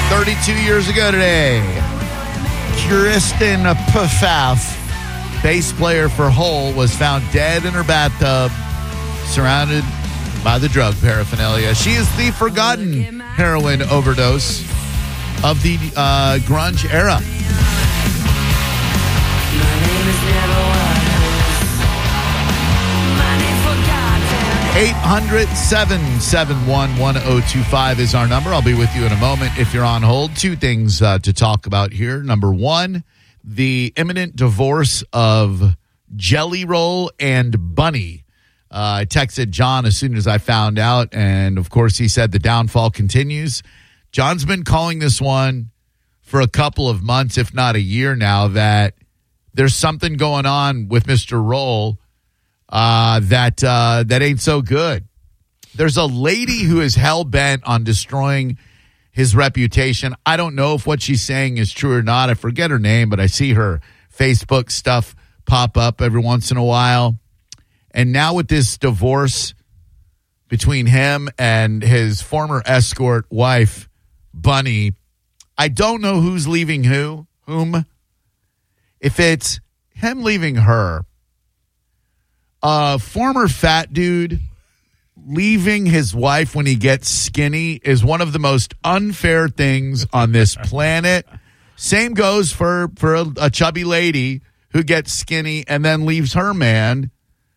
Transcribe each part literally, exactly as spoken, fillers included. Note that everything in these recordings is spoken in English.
thirty-two years ago today, Kristen Pfaff, bass player for Hole, was found dead in her bathtub, surrounded by the drug paraphernalia. She is the forgotten heroin overdose of the uh, grunge era. eight hundred, seven seven one, one oh two five is our number. I'll be with you in a moment if you're on hold. Two things uh, to talk about here. Number one, the imminent divorce of Jelly Roll and Bunny. Uh, I texted John as soon as I found out, and of course he said the downfall continues. John's been calling this one for a couple of months, if not a year now, that there's something going on with Mister Roll Uh, that uh, that ain't so good. There's a lady who is hell-bent on destroying his reputation. I don't know if what she's saying is true or not. I forget her name, but I see her Facebook stuff pop up every once in a while. And now with this divorce between him and his former escort wife, Bunny, I don't know who's leaving who, whom. If it's him leaving her, a former fat dude leaving his wife when he gets skinny is one of the most unfair things on this planet. Same goes for, for a, a chubby lady who gets skinny and then leaves her man.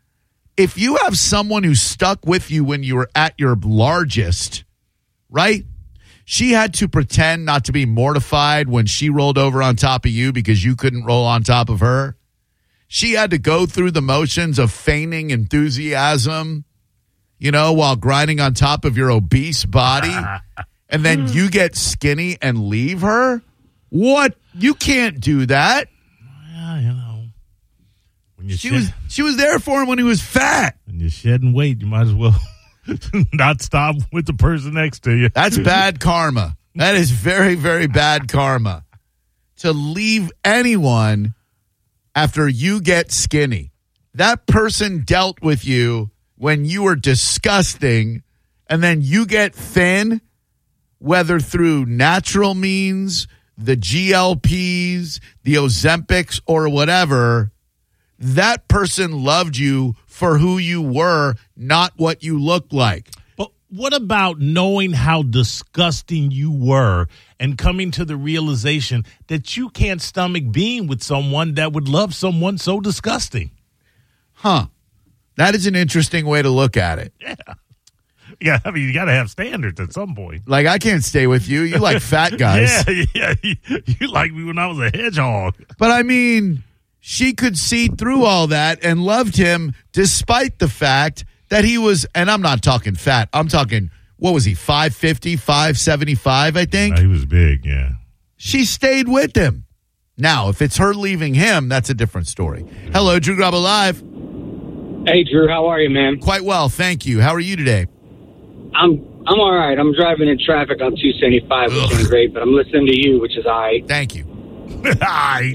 If you have someone who stuck with you when you were at your largest, right? She had to pretend not to be mortified when she rolled over on top of you because you couldn't roll on top of her. She had to go through the motions of feigning enthusiasm, you know, while grinding on top of your obese body. And then you get skinny and leave her? What? You can't do that. Yeah, you know. When you she shed, was she was there for him when he was fat. When you're shedding weight, you might as well not stop with the person next to you. That's bad karma. That is very, very bad karma. To leave anyone after you get skinny. That person dealt with you when you were disgusting, and then you get thin, whether through natural means, the G L Ps, the Ozempics, or whatever. That person loved you for who you were, not what you looked like. But what about knowing how disgusting you were and coming to the realization that you can't stomach being with someone that would love someone so disgusting? Huh. That is an interesting way to look at it. Yeah. Yeah, I mean, you got to have standards at some point. Like, I can't stay with you. You like fat guys. Yeah, yeah. You, you like me when I was a hedgehog. But, I mean, she could see through all that and loved him despite the fact that he was, and I'm not talking fat, I'm talking, what was he, five fifty, five seventy-five, I think? No, he was big, yeah. She stayed with him. Now, if it's her leaving him, that's a different story. Hello, Drew Grabo Live. Hey, Drew, how are you, man? Quite well, thank you. How are you today? I'm I'm all right. I'm driving in traffic on two seventy-five, which Ugh. is great, but I'm listening to you, which is all right. Thank you. All right.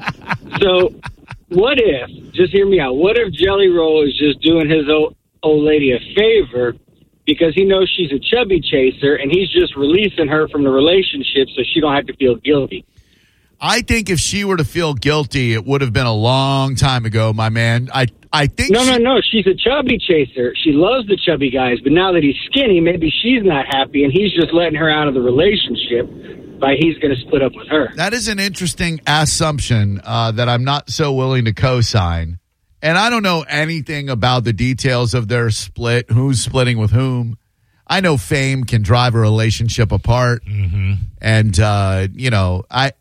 So, what if, just hear me out, what if Jelly Roll is just doing his old, old lady a favor because he knows she's a chubby chaser and he's just releasing her from the relationship so she don't have to feel guilty? I think if she were to feel guilty, it would have been a long time ago, my man. I I think No, she, no, no. She's a chubby chaser. She loves the chubby guys, but now that he's skinny, maybe she's not happy and he's just letting her out of the relationship by he's going to split up with her. that is an interesting assumption uh, that I'm not so willing to co-sign. And I don't know anything about the details of their split, who's splitting with whom. I know fame can drive a relationship apart. Mm-hmm. And, uh, you know, I...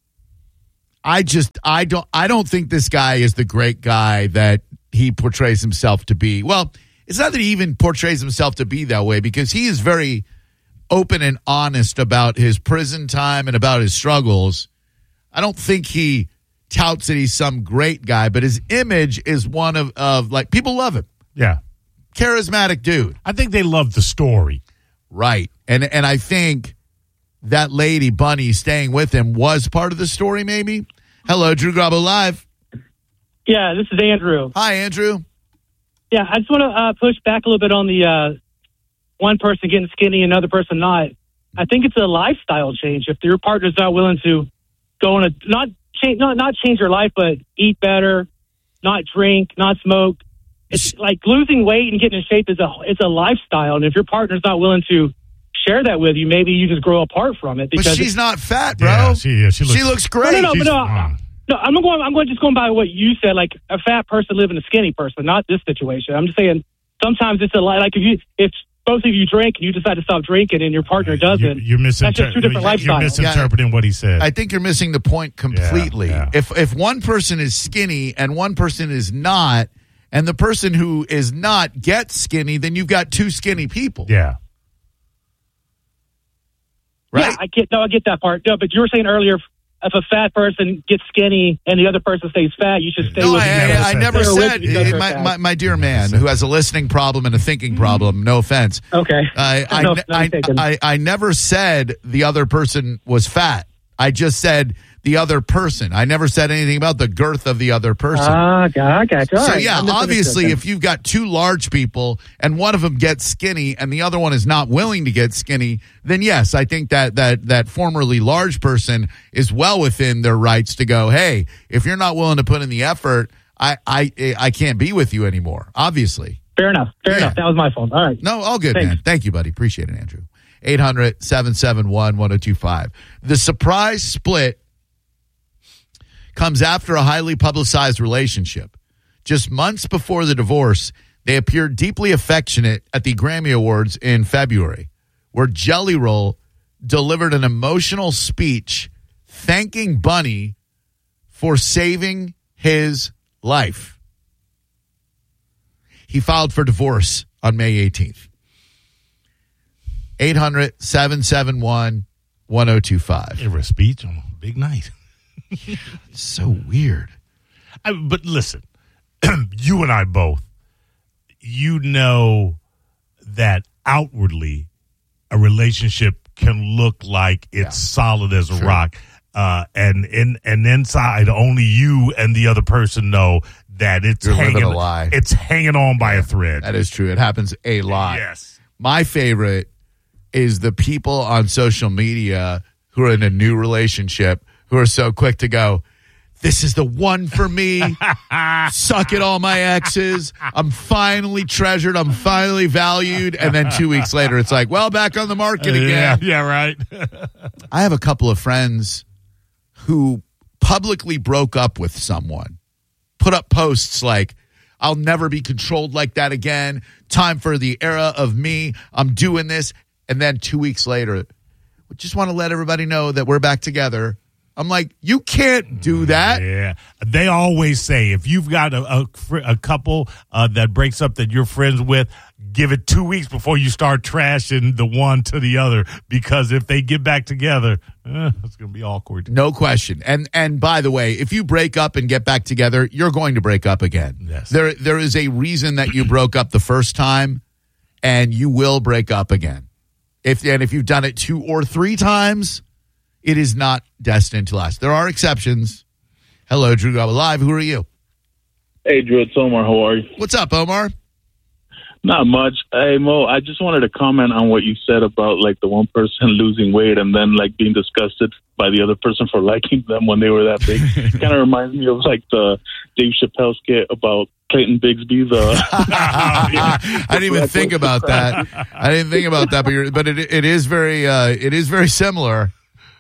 I just I don't I don't think this guy is the great guy that he portrays himself to be. Well, it's not that he even portrays himself to be that way because he is very open and honest about his prison time and about his struggles. I don't think he touts that he's some great guy, but his image is one of, of like people love him. Yeah. Charismatic dude. I think they love the story. Right. And and I think that lady, Bunny, staying with him was part of the story, maybe. Hello, Drew Grabo Live. Yeah, this is Andrew. Hi, Andrew. Yeah, I just want to uh, push back a little bit on the uh, one person getting skinny and another person not. I think it's a lifestyle change. If your partner's not willing to go on a not change, not not change your life, but eat better, not drink, not smoke. It's like losing weight and getting in shape is a it's a lifestyle. And if your partner's not willing to share that with you, maybe you just grow apart from it. Because but she's not fat, bro. Yeah, she, yeah, she, looks, she looks great. No, no, no, She's but no, fine. no, I'm not going. I'm going just going by what you said. Like a fat person living a skinny person, not this situation. I'm just saying sometimes it's a lot. Like if you if both of you drink and you decide to stop drinking and your partner doesn't, You're, you're, misinter- that's just two different you're, lifestyles. you're misinterpreting what he said. I think you're missing the point completely. Yeah, yeah. If if one person is skinny and one person is not, and the person who is not gets skinny, then you've got two skinny people. yeah. Right? Yeah, I get no, I get that part. No, but you were saying earlier, if, if a fat person gets skinny and the other person stays fat, you should stay No, with I, each other. I, I never Stay with said, each other my, fat. my, my dear man who has a listening problem and a thinking problem, no offense. Okay. I, I, No, I, not taken. I, I never said the other person was fat. I just said the other person. I never said anything about the girth of the other person. Ah, got, I got you. All So, right. yeah, I misunderstood obviously, then. if you've got two large people and one of them gets skinny and the other one is not willing to get skinny, then yes, I think that that that formerly large person is well within their rights to go, hey, if you're not willing to put in the effort, I I, I can't be with you anymore, obviously. Fair enough. Fair Yeah. enough. That was my fault. All right. No, all good, Thanks. man. Thank you, buddy. Appreciate it, Andrew. eight hundred, seven seven one, one oh two five. The surprise split comes after a highly publicized relationship. Just months before the divorce, they appeared deeply affectionate at the Grammy Awards in February, where Jelly Roll delivered an emotional speech thanking Bunny for saving his life. He filed for divorce on May eighteenth. eight hundred, seven seven one, one oh two five. Gave her a speech on a big night. It's so weird. I, but listen, you and I both, you know that outwardly a relationship can look like it's Yeah. solid as a Sure. rock. Uh, and, and, and inside, only you and the other person know that it's You're living hanging, a lie. it's hanging on by a thread. That is true. It happens a lot. Yes. My favorite is the people on social media who are in a new relationship who are so quick to go, this is the one for me. Suck it, all my exes. I'm finally treasured. I'm finally valued. And then two weeks later, it's like, well, back on the market Yeah, again. yeah, right. I have a couple of friends who publicly broke up with someone, put up posts like, I'll never be controlled like that again. Time for the era of me. I'm doing this. And then two weeks later, we just want to let everybody know that we're back together. I'm like, you can't do that. Yeah. They always say if you've got a, a, fr- a couple uh, that breaks up that you're friends with, give it two weeks before you start trashing the one to the other, because if they get back together, eh, it's going to be awkward. No question. And and by the way, if you break up and get back together, you're going to break up again. Yes. There there is a reason that you broke up the first time, and you will break up again. If and if you've done it two or three times, it is not destined to last. There are exceptions. Hello, Drew Garabo Live. Who are you? Hey, Drew, it's Omar. How are you? What's up, Omar? Not much. Hey, Mo, I just wanted to comment on what you said about, like, the one person losing weight and then, like, being disgusted by the other person for liking them when they were that big. Kind of reminds me of, like, the Dave Chappelle skit about Clayton Bigsby. The I didn't even think about that. I didn't think about that, but you're, but it it is very uh, it is very similar.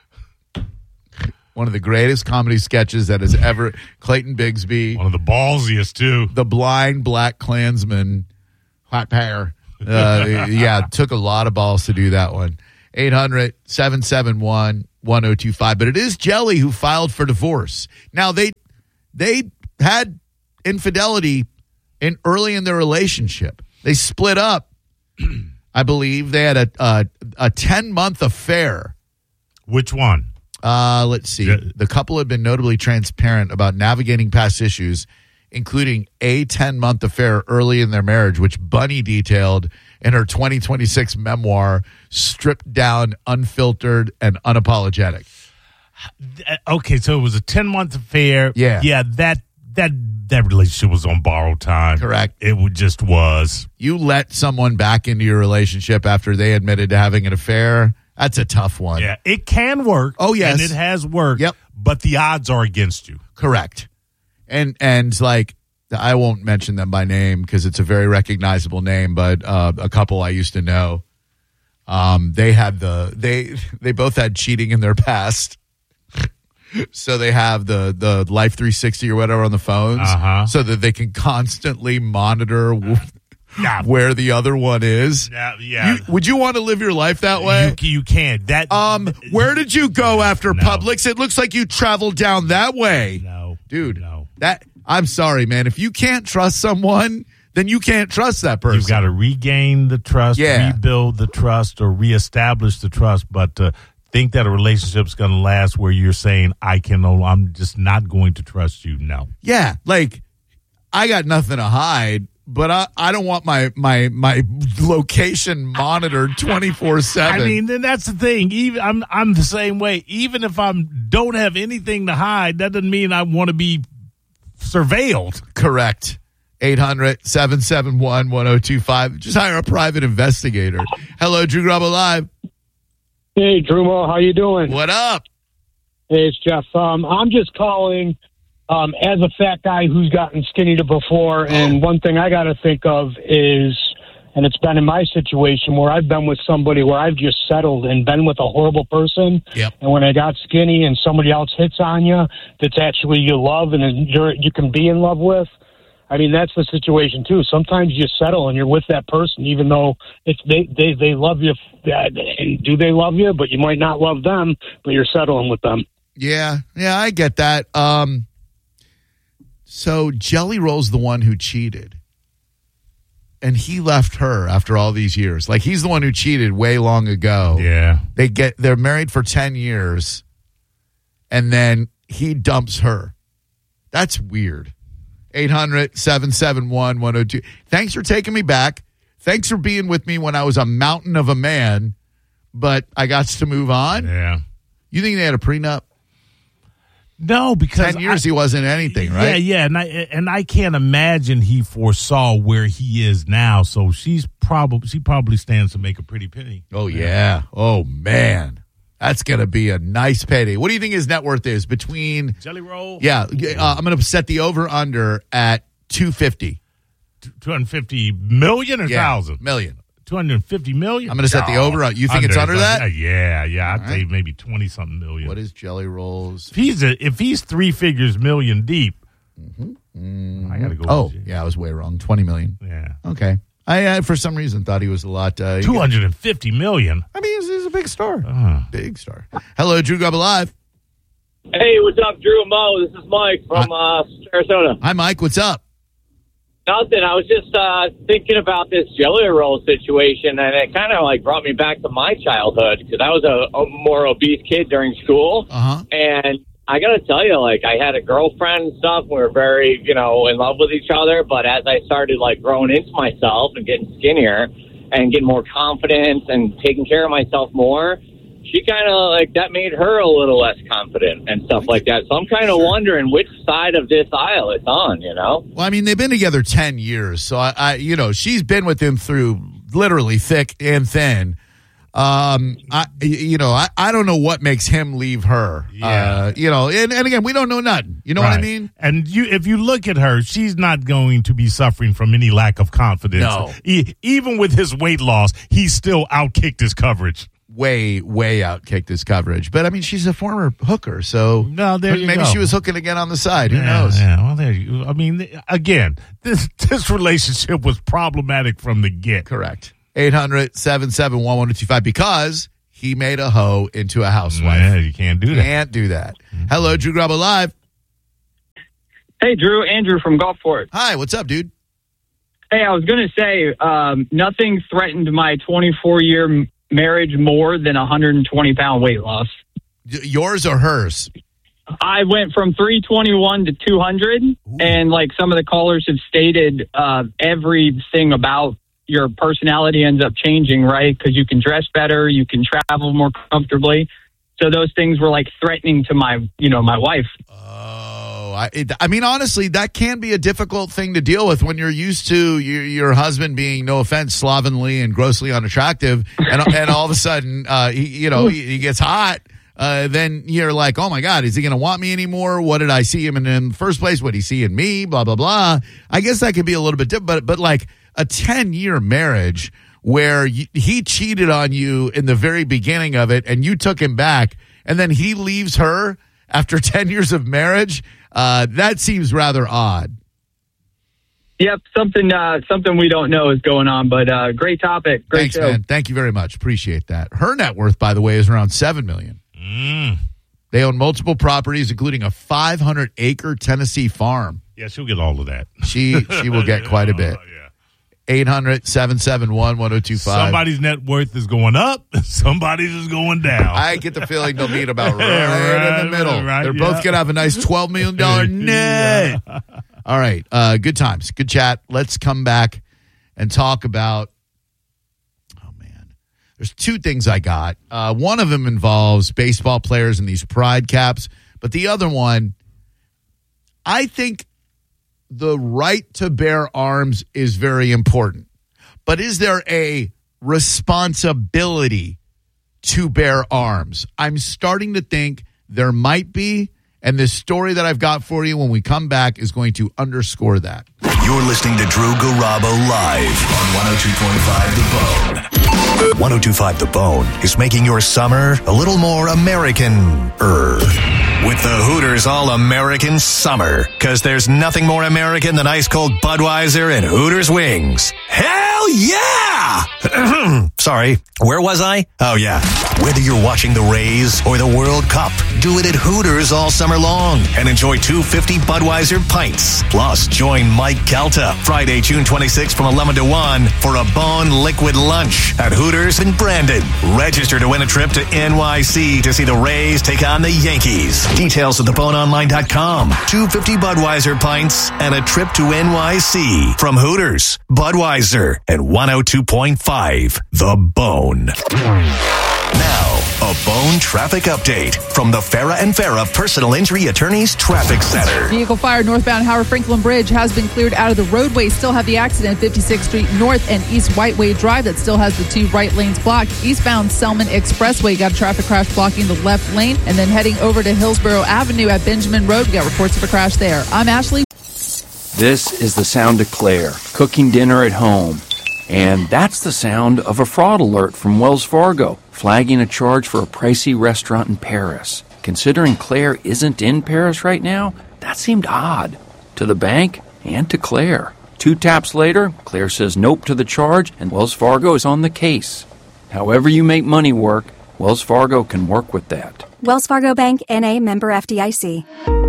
One of the greatest comedy sketches that has ever. Clayton Bigsby, One of the ballsiest, too. the blind black Klansman, hot pair. Uh, yeah, took a lot of balls to do that one. eight hundred, seven seven one, one oh two five. But it is Jelly who filed for divorce. Now, they they had infidelity in early in their relationship. They split up, I believe. They had a a, a ten-month affair. Which one? Uh, let's see. Yeah. The couple had been notably transparent about navigating past issues, including a ten-month affair early in their marriage, which Bunny detailed in her twenty twenty-six memoir, Stripped Down, Unfiltered, and Unapologetic. Uh, Okay, so it was a ten-month affair. Yeah. Yeah, that that that relationship was on borrowed time. Correct. It would just was. You let someone back into your relationship after they admitted to having an affair. That's a tough one. Yeah, it can work. Oh, yes. And it has worked. Yep. But the odds are against you. Correct. And, and like, I won't mention them by name because it's a very recognizable name, but uh, a couple I used to know, um, they had the, they, they both had cheating in their past. So they have the, the Life three sixty or whatever on the phones uh-huh. so that they can constantly monitor w- Yeah. where the other one is. Yeah, yeah. You, would you want to live your life that way? You, you can. That. Um, where did you go after No. Publix? It looks like you traveled down that way. No. Dude, No. that I'm sorry, man. If you can't trust someone, then you can't trust that person. You've got to regain the trust, Yeah. rebuild the trust, or reestablish the trust. But to think that a relationship's going to last where you're saying, I can, no, I'm just not going to trust you. No. Yeah, like I got nothing to hide, but I, I don't want my my my location monitored twenty-four seven. I mean, then that's the thing. Even I'm I'm the same way. Even if I don't have anything to hide, that doesn't mean I want to be surveilled. Correct. eight hundred, seven seven one, one oh two five. Just hire a private investigator. Hello, Drew Grubba Live. Hey, Drumo, how you doing? What up? Hey, it's Jeff. Um, I'm just calling um, as a fat guy who's gotten skinny to before, and one thing I got to think of is, and it's been in my situation where I've been with somebody where I've just settled and been with a horrible person, Yep. and when I got skinny and somebody else hits on you that's actually you love and you're, you can be in love with, I mean, that's the situation, too. Sometimes you settle and you're with that person, even though it's they, they, they love you. And do they love you? But you might not love them, but you're settling with them. Yeah, yeah, I get that. Um, so Jelly Roll's the one who cheated. And he left her after all these years. Like, he's the one who cheated way long ago. Yeah. They get, they're married for ten years. And then he dumps her. That's weird. eight hundred, seven seven one, one oh two. Thanks for taking me back. Thanks for being with me when I was a mountain of a man, but I got to move on. Yeah. You think they had a prenup? No, because Ten years I, he wasn't anything, right? Yeah, yeah, and I and I can't imagine he foresaw where he is now. So she's probably she probably stands to make a pretty penny. Oh yeah. Oh man, that's gonna be a nice payday. What do you think his net worth is between? Jelly Roll. Yeah, uh, I'm gonna set the over under at two fifty. Two hundred fifty million or Yeah, thousand million. Two hundred fifty million. I'm gonna set the over. You think it's under that? Yeah, yeah. I'd All say right. maybe twenty something million. What is Jelly Rolls? If he's a, if he's three figures million deep, mm-hmm. I gotta go. Oh with you. yeah, I was way wrong. Twenty million. Yeah. Okay. I, I for some reason thought he was a lot. Uh, Two hundred and fifty million. I mean, he's, he's a big star. Uh, Big star. Hello, Drew Grubba Live. Hey, what's up, Drew and Mo? This is Mike from uh, Arizona. Hi, Mike. What's up? Nothing. I was just uh, thinking about this Jelly Roll situation, and it kind of like brought me back to my childhood because I was a, a more obese kid during school, Uh huh. and I got to tell you, like I had a girlfriend and stuff. We were very, you know, in love with each other. But as I started like growing into myself and getting skinnier and getting more confidence and taking care of myself more, she kind of like that made her a little less confident and stuff like that. So I'm kind of wondering which side of this aisle it's on, you know? Well, I mean, they've been together ten years. So, I, I you know, she's been with him through literally thick and thin. Um, I, you know, I, I don't know what makes him leave her. Yeah. Uh, you know, and, and again, we don't know nothing. You know what I right. mean? And you, if you look at her, she's not going to be suffering from any lack of confidence. No. E- even with his weight loss, he's still outkicked his coverage. Way, way outkicked his coverage. But I mean, she's a former hooker, so No, there you maybe go. she was hooking again on the side. Who Yeah, knows? Yeah, well, there you. I mean, again, this this relationship was problematic from the get. Correct. eight hundred, seven seven one, one oh two five because he made a hoe into a housewife. Yeah, you can't do that. Can't do that. Hello, Drew Grubba Live. Hey, Drew, Andrew from Gulfport. Hi, what's up, dude? Hey, I was going to say, um, nothing threatened my twenty-four year m- marriage more than a one hundred twenty pound weight loss. Y- yours or hers? I went from three twenty-one to two hundred, and like some of the callers have stated, uh, everything about your personality ends up changing, right? Because you can dress better, you can travel more comfortably. So those things were like threatening to my, you know, my wife. Oh, I, it, I mean, honestly, that can be a difficult thing to deal with when you're used to your, your husband being, no offense, slovenly and grossly unattractive, and and all of a sudden, uh, he, you know, he, he gets hot. Uh, then you're like, oh my God, is he going to want me anymore? What did I see him in, in the first place? What did he see in me? Blah blah blah. I guess that could be a little bit different, but but like a ten year marriage where you, he cheated on you in the very beginning of it, and you took him back, and then he leaves her after ten years of marriage. Uh, that seems rather odd. Yep, something uh, something we don't know is going on, but uh, great topic. Great Thanks, show. man. Thank you very much. Appreciate that. Her net worth, by the way, is around seven million dollars. Mm. They own multiple properties, including a five hundred acre Tennessee farm. Yeah, she'll get all of that. She she will get quite a bit. Uh, yeah. eight hundred, seven seven one, one oh two five. Somebody's net worth is going up. Somebody's is going down. I get the feeling they'll meet about right, right in the middle. Right, They're yeah. both going to have a nice twelve million dollars net. Yeah. All right. Uh, good times. Good chat. Let's come back and talk about, oh, man. There's two things I got. Uh, one of them involves baseball players and these pride caps. But the other one, I think the right to bear arms is very important. But is there a responsibility to bear arms? I'm starting to think there might be. And this story that I've got for you when we come back is going to underscore that. You're listening to Drew Garabo live on one oh two point five The Bone. one oh two point five The Bone is making your summer a little more American-er. With the Hooters All-American Summer. Because there's nothing more American than ice-cold Budweiser and Hooters wings. Hell yeah! Sorry, where was I? Oh, yeah. Whether you're watching the Rays or the World Cup, do it at Hooters all summer long and enjoy two fifty Budweiser pints. Plus, join Mike Calta Friday, June twenty-sixth from eleven to one for a Bone Liquid Lunch at Hooters in Brandon. Register to win a trip to N Y C to see the Rays take on the Yankees. Details at the bone online dot com. two fifty Budweiser pints and a trip to N Y C from Hooters, Budweiser, and one oh two point five The Bone. Now, a Bone traffic update from the Farah and Farah Personal Injury Attorneys Traffic Center. Vehicle fire northbound Howard Franklin Bridge has been cleared out of the roadway. Still have the accident at fifty-sixth Street North and East Whiteway Drive that still has the two right lanes blocked. Eastbound Selman Expressway got a traffic crash blocking the left lane. And then heading over to Hillsborough Avenue at Benjamin Road, we got reports of a crash there. I'm Ashley. This is the sound of Claire cooking dinner at home. And that's the sound of a fraud alert from Wells Fargo, flagging a charge for a pricey restaurant in Paris. Considering Claire isn't in Paris right now, that seemed odd. To the bank and to Claire. Two taps later, Claire says nope to the charge, and Wells Fargo is on the case. However you make money work, Wells Fargo can work with that. Wells Fargo Bank, N A, member F D I C.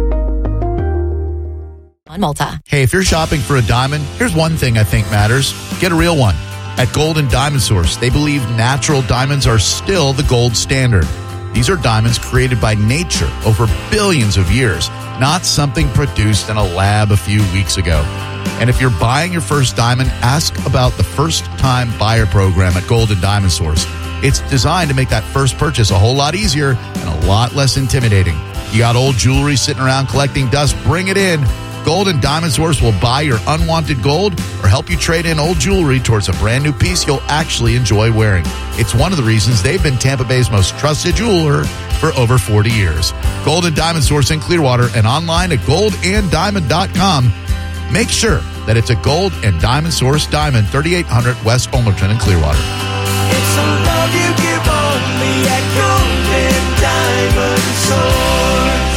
On Malta. Hey, if you're shopping for a diamond, here's one thing I think matters. Get a real one. At Gold and Diamond Source, they believe natural diamonds are still the gold standard. These are diamonds created by nature over billions of years, not something produced in a lab a few weeks ago. And if you're buying your first diamond, ask about the first-time buyer program at Gold and Diamond Source. It's designed to make that first purchase a whole lot easier and a lot less intimidating. You got old jewelry sitting around collecting dust? Bring it in. Gold and Diamond Source will buy your unwanted gold or help you trade in old jewelry towards a brand new piece you'll actually enjoy wearing. It's one of the reasons they've been Tampa Bay's most trusted jeweler for over forty years. Gold and Diamond Source in Clearwater and online at gold and diamond dot com. Make sure that it's a Gold and Diamond Source diamond, thirty-eight hundred West Olmerton in Clearwater. It's a love you give only at Gold and Diamond Source.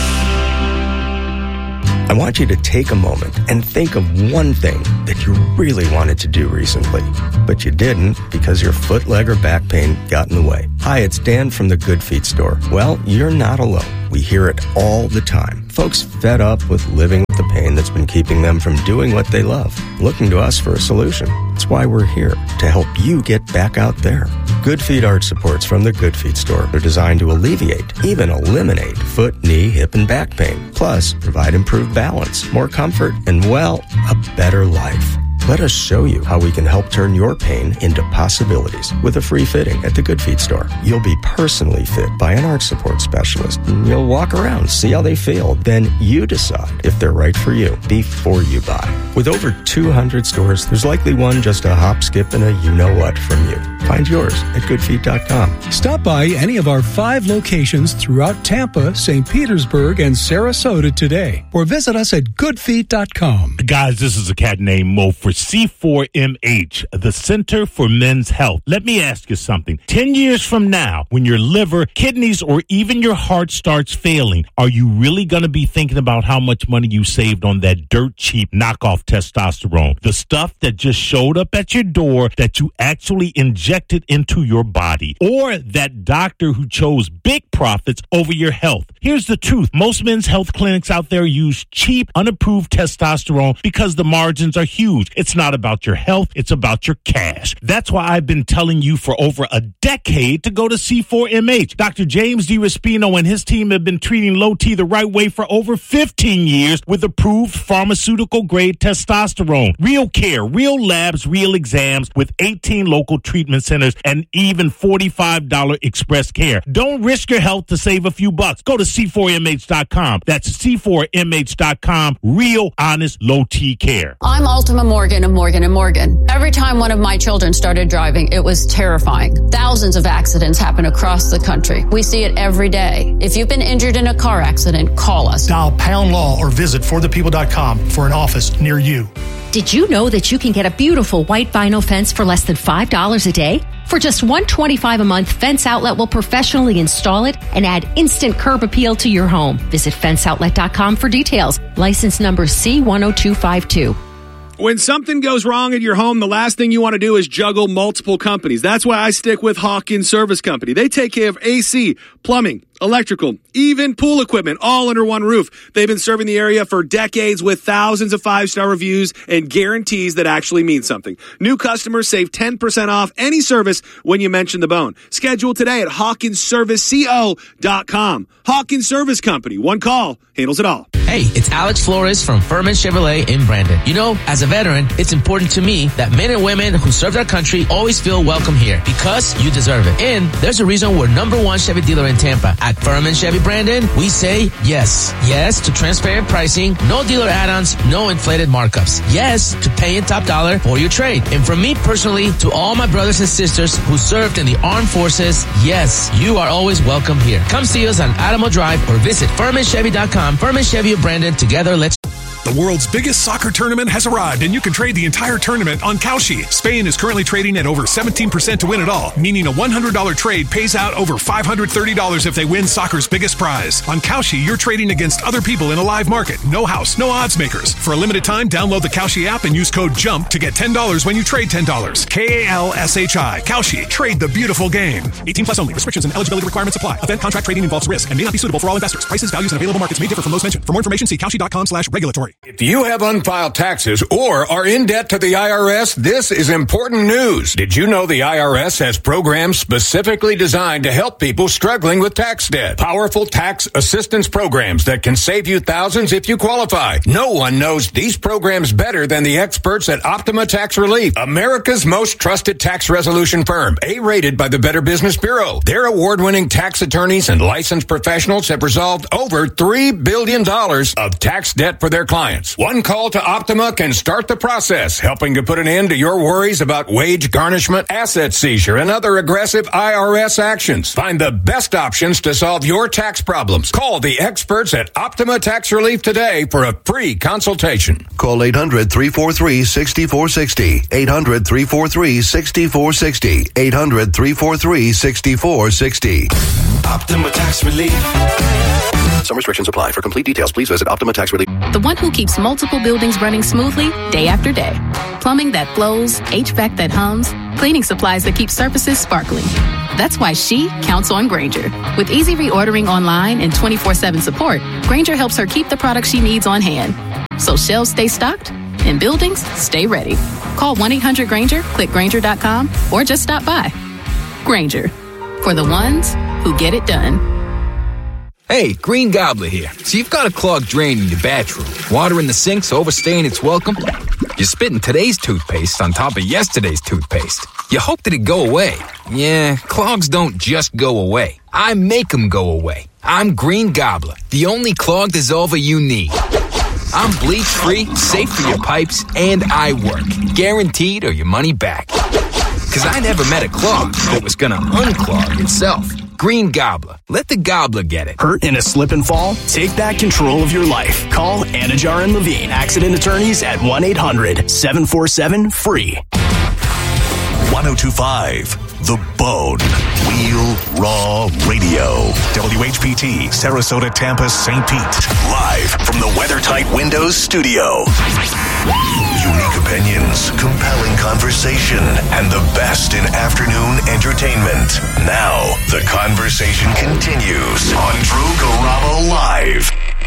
I want you to take a moment and think of one thing that you really wanted to do recently, but you didn't because your foot, leg, or back pain got in the way. Hi, it's Dan from the Good Feet store. Well, you're not alone. We hear it all the time. Folks fed up with living with the pain that's been keeping them from doing what they love, looking to us for a solution. That's why we're here, to help you get back out there. Good Feet arch supports from the Good Feet store are designed to alleviate, even eliminate, foot, knee, hip, and back pain. Plus, provide improved balance, more comfort, and, well, a better life. Let us show you how we can help turn your pain into possibilities with a free fitting at the Good Feet store. You'll be personally fit by an arch support specialist. You'll walk around, see how they feel. Then you decide if they're right for you before you buy. With over two hundred stores, there's likely one just a hop, skip, and a you-know-what from you. Find yours at good feet dot com. Stop by any of our five locations throughout Tampa, Saint Petersburg, and Sarasota today, or visit us at good feet dot com. Guys, this is a cat named Mo for C four M H, the Center for Men's Health. Let me ask you something. Ten years from now, when your liver, kidneys, or even your heart starts failing, are you really going to be thinking about how much money you saved on that dirt cheap knockoff testosterone? The stuff that just showed up at your door that you actually injected into your body, or that doctor who chose big profits over your health. Here's the truth. Most men's health clinics out there use cheap, unapproved testosterone because the margins are huge. It's not about your health. It's about your cash. That's why I've been telling you for over a decade to go to C four M H. Doctor James DiRespino and his team have been treating low T the right way for over fifteen years with approved pharmaceutical-grade testosterone. Real care, real labs, real exams with eighteen local treatment centers and even forty-five dollars express care. Don't risk your health to save a few bucks. Go to C four M H dot com. That's C four M H dot com. Real, honest, low-T care. I'm Ultima Morgan of Morgan and Morgan. Every time one of my children started driving, it was terrifying. Thousands of accidents happen across the country. We see it every day. If you've been injured in a car accident, call us. Dial pound law or visit for the people dot com for an office near you. Did you know that you can get a beautiful white vinyl fence for less than five dollars a day? For just one hundred twenty-five dollars a month, Fence Outlet will professionally install it and add instant curb appeal to your home. Visit fence outlet dot com for details. License number C one oh two five two. When something goes wrong at your home, the last thing you want to do is juggle multiple companies. That's why I stick with Hawkins Service Company. They take care of A C, plumbing, electrical, even pool equipment, all under one roof. They've been serving the area for decades with thousands of five-star reviews and guarantees that actually mean something. New customers save ten percent off any service when you mention the bone. Schedule today at hawkins service co dot com. Hawkins Service Company. One call handles it all. Hey, it's Alex Flores from Furman Chevrolet in Brandon. You know, as a veteran, it's important to me that men and women who served our country always feel welcome here because you deserve it. And there's a reason we're number one Chevy dealer in Tampa. At Furman Chevy Brandon, we say yes. Yes to transparent pricing, no dealer add-ons, no inflated markups. Yes to paying top dollar for your trade. And from me personally to all my brothers and sisters who served in the armed forces, yes, you are always welcome here. Come see us on Adamo Drive or visit furman chevy dot com. Furman Chevy of Brandon, together let's... The world's biggest soccer tournament has arrived, and you can trade the entire tournament on Kalshi. Spain is currently trading at over seventeen percent to win it all, meaning a one hundred dollars trade pays out over five hundred thirty dollars if they win soccer's biggest prize. On Kalshi, you're trading against other people in a live market. No house, no odds makers. For a limited time, download the Kalshi app and use code JUMP to get ten dollars when you trade ten dollars. K A L S H I. Kalshi. Trade the beautiful game. eighteen plus only. Restrictions and eligibility requirements apply. Event contract trading involves risk and may not be suitable for all investors. Prices, values, and available markets may differ from those mentioned. For more information, see kalshi dot com slash regulatory. If you have unfiled taxes or are in debt to the I R S, this is important news. Did you know the I R S has programs specifically designed to help people struggling with tax debt? Powerful tax assistance programs that can save you thousands if you qualify. No one knows these programs better than the experts at Optima Tax Relief, America's most trusted tax resolution firm, A-rated by the Better Business Bureau. Their award-winning tax attorneys and licensed professionals have resolved over three billion dollars of tax debt for their clients. One call to Optima can start the process, helping to put an end to your worries about wage garnishment, asset seizure, and other aggressive I R S actions. Find the best options to solve your tax problems. Call the experts at Optima Tax Relief today for a free consultation. Call eight hundred, three four three, six four six zero. eight hundred, three four three, six four six zero. eight hundred, three four three, six four six zero. Optima Tax Relief. Some restrictions apply. For complete details, please visit Optima Tax Relief. The one who keeps multiple buildings running smoothly day after day. Plumbing that flows, H V A C that hums, cleaning supplies that keep surfaces sparkling. That's why she counts on Grainger. With easy reordering online and twenty-four seven support, Grainger helps her keep the products she needs on hand. So shelves stay stocked and buildings stay ready. Call one eight hundred Grainger, click Grainger dot com, or just stop by. Grainger, for the ones who get it done. Hey, Green Gobbler here. So you've got a clogged drain in your bathroom. Water in the sink's overstaying its welcome. You spit in today's toothpaste on top of yesterday's toothpaste. You hope that it go away. Yeah, clogs don't just go away. I make them go away. I'm Green Gobbler, the only clog dissolver you need. I'm bleach-free, safe for your pipes, and I work. Guaranteed or your money back. Because I never met a clog that was going to unclog itself. Green Gobbler. Let the gobbler get it. Hurt in a slip and fall? Take back control of your life. Call Anajar and Levine, accident attorneys at one eight hundred seven four seven free. one oh two point five The Bone. Wheel Raw Radio. W H P T, Sarasota, Tampa, Saint Pete. Live from the WeatherTight Windows studio. Unique opinions, compelling conversation, and the best in afternoon entertainment. Now, the conversation continues on Drew Garabo Live.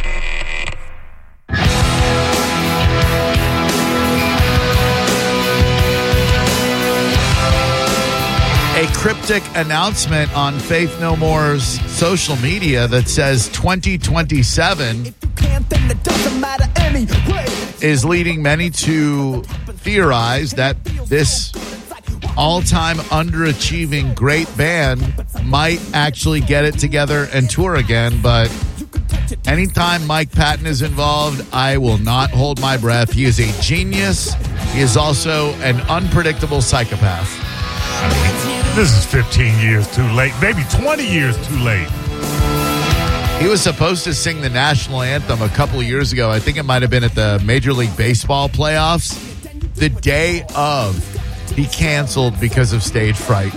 A cryptic announcement on Faith No More's social media that says twenty twenty-seven is leading many to theorize that this all-time underachieving great band might actually get it together and tour again. But anytime Mike Patton is involved, I will not hold my breath. He is a genius. He is also an unpredictable psychopath. This is fifteen years too late, maybe twenty years too late. He was supposed to sing the national anthem a couple of years ago. I think it might have been at the Major League Baseball playoffs. The day of, he canceled because of stage fright.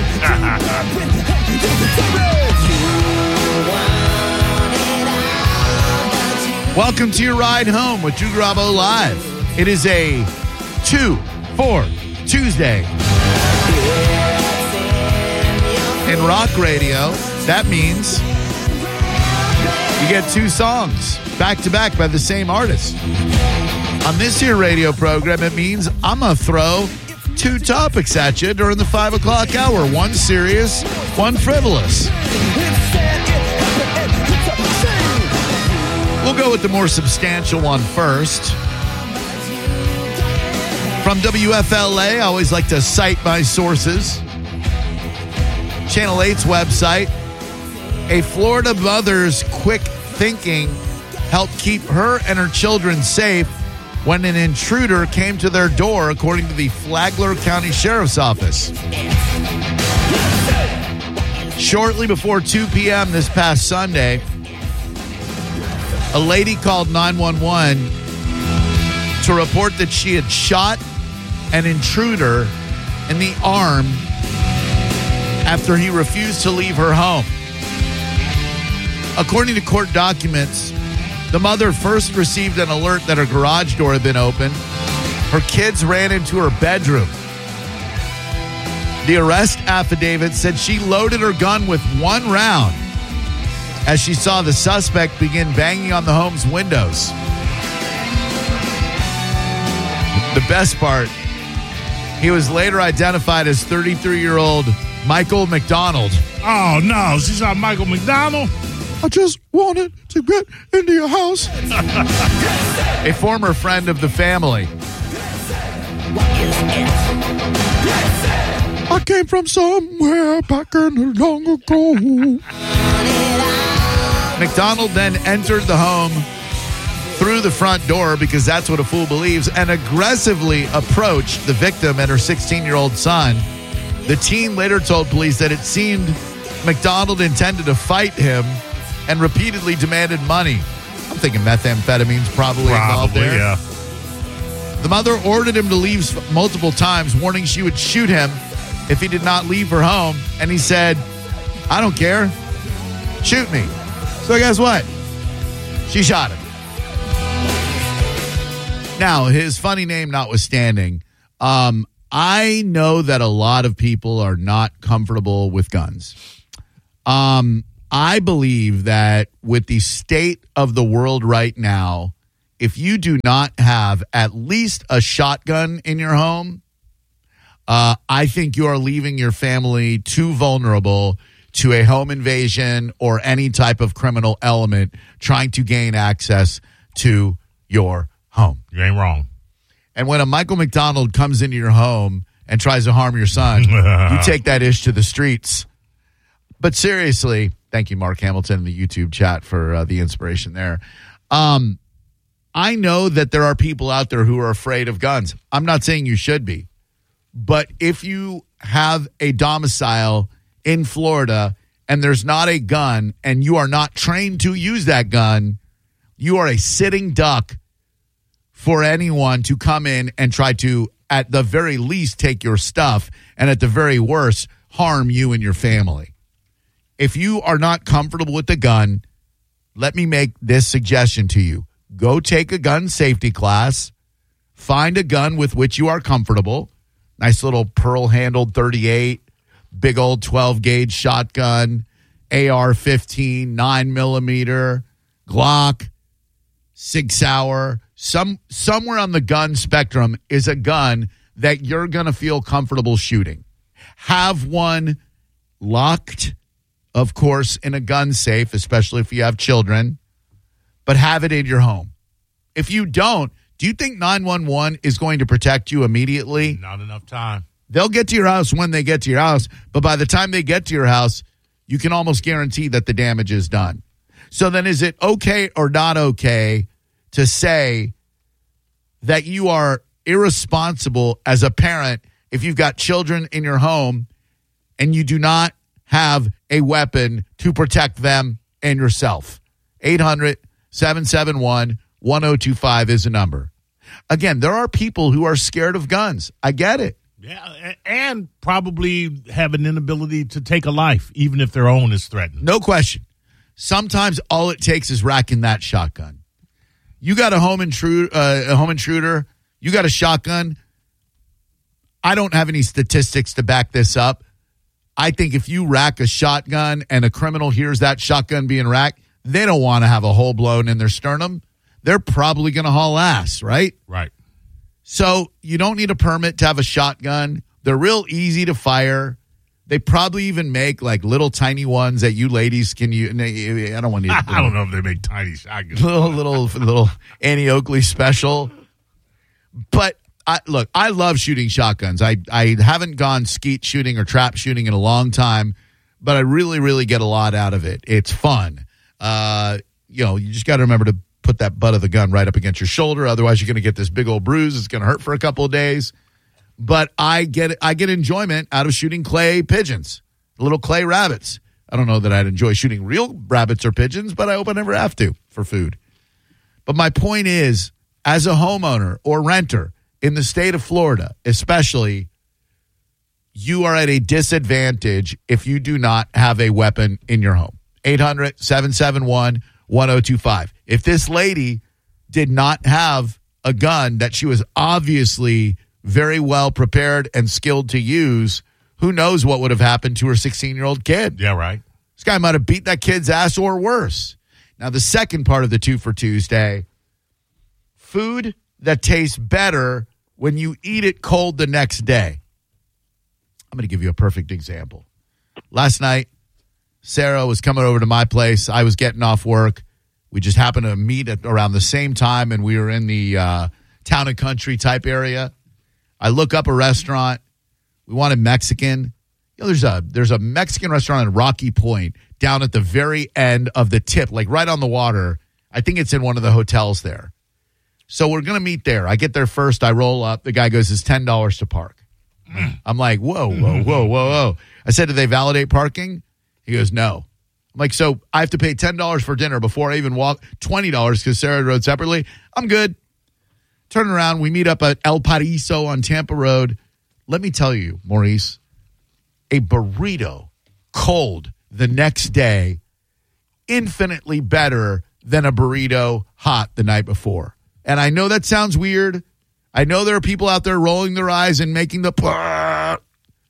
Welcome to your ride home with Drew Garabo Live. It is a two four Tuesday. In rock radio, that means you get two songs back to back by the same artist. On this here radio program, it means I'm going to throw two topics at you during the five o'clock hour. One serious, one frivolous. We'll go with the more substantial one first. From W F L A, I always like to cite my sources. Channel eight's website. A Florida mother's quick thinking helped keep her and her children safe when an intruder came to their door, according to the Flagler County Sheriff's Office. Shortly before two p.m. this past Sunday, a lady called nine one one to report that she had shot an intruder in the arm after he refused to leave her home. According to court documents, the mother first received an alert that her garage door had been opened. Her kids ran into her bedroom. The arrest affidavit said she loaded her gun with one round as she saw the suspect begin banging on the home's windows. The best part, he was later identified as thirty-three-year-old Michael McDonald. Oh, no. She's not Michael McDonald? I just wanted to get into your house. A former friend of the family. I came from somewhere back in the long ago. McDonald then entered the home through the front door, because that's what a fool believes, and aggressively approached the victim and her sixteen-year-old son. The teen later told police that it seemed McDonald intended to fight him and repeatedly demanded money. I'm thinking methamphetamine's probably, probably involved there. Yeah. The mother ordered him to leave multiple times, warning she would shoot him if he did not leave her home. And he said, I don't care. Shoot me. So guess what? She shot him. Now, his funny name notwithstanding, um, I know that a lot of people are not comfortable with guns. Um, I believe that with the state of the world right now, if you do not have at least a shotgun in your home, uh, I think you are leaving your family too vulnerable to a home invasion or any type of criminal element trying to gain access to your home. You ain't wrong. And when a Michael McDonald comes into your home and tries to harm your son, you take that ish to the streets. But seriously, thank you, Mark Hamilton, in the YouTube chat for uh, the inspiration there. Um, I know that there are people out there who are afraid of guns. I'm not saying you should be. But if you have a domicile in Florida and there's not a gun and you are not trained to use that gun, you are a sitting duck for anyone to come in and try to, at the very least, take your stuff and at the very worst, harm you and your family. If you are not comfortable with the gun, let me make this suggestion to you. Go take a gun safety class. Find a gun with which you are comfortable. Nice little pearl-handled thirty-eight, big old twelve-gauge shotgun, A R fifteen, nine millimeter, Glock, Sig Sauer. Some, somewhere on the gun spectrum is a gun that you're going to feel comfortable shooting. Have one locked, of course, in a gun safe, especially if you have children, but have it in your home. If you don't, do you think nine one one is going to protect you immediately? Not enough time. They'll get to your house when they get to your house, but by the time they get to your house, you can almost guarantee that the damage is done. So then is it okay or not okay to say that you are irresponsible as a parent if you've got children in your home and you do not have a weapon to protect them and yourself? eight hundred, seven seven one, one oh two five is a number. Again, there are people who are scared of guns. I get it. Yeah, and probably have an inability to take a life, even if their own is threatened. No question. Sometimes all it takes is racking that shotgun. You got a home intruder, uh, a home intruder. You got a shotgun. I don't have any statistics to back this up. I think if you rack a shotgun and a criminal hears that shotgun being racked, they don't want to have a hole blown in their sternum. They're probably going to haul ass, right? Right. So you don't need a permit to have a shotgun. They're real easy to fire. They probably even make like little tiny ones that you ladies can use. I don't want to. I don't know if they make tiny shotguns. Little, little, little Annie Oakley special. But I, look, I love shooting shotguns. I, I haven't gone skeet shooting or trap shooting in a long time, but I really, really get a lot out of it. It's fun. Uh, you know, you just got to remember to put that butt of the gun right up against your shoulder. Otherwise, you're going to get this big old bruise. It's going to hurt for a couple of days. But I get I get enjoyment out of shooting clay pigeons, little clay rabbits. I don't know that I'd enjoy shooting real rabbits or pigeons, but I hope I never have to for food. But my point is, as a homeowner or renter in the state of Florida, especially, you are at a disadvantage if you do not have a weapon in your home. eight hundred, seven seven one, one oh two five. If this lady did not have a gun that she was obviously very well prepared and skilled to use, who knows what would have happened to her sixteen-year-old kid. Yeah, right. This guy might have beat that kid's ass or worse. Now, the second part of the Two for Tuesday, food that tastes better when you eat it cold the next day. I'm going to give you a perfect example. Last night, Sarah was coming over to my place. I was getting off work. We just happened to meet at around the same time, and we were in the uh, town and country type area. I look up a restaurant. We wanted Mexican. You know, there's a there's a Mexican restaurant in Rocky Point down at the very end of the tip, like right on the water. I think it's in one of the hotels there. So we're going to meet there. I get there first. I roll up. The guy goes, it's ten dollars to park. Mm. I'm like, whoa, whoa, whoa, whoa, whoa. I said, do they validate parking? He goes, no. I'm like, so I have to pay ten dollars for dinner before I even walk, twenty dollars because Sarah rode separately. I'm good. Turn around. We meet up at El Paraiso on Tampa Road. Let me tell you, Maurice, a burrito cold the next day, infinitely better than a burrito hot the night before. And I know that sounds weird. I know there are people out there rolling their eyes and making the purr.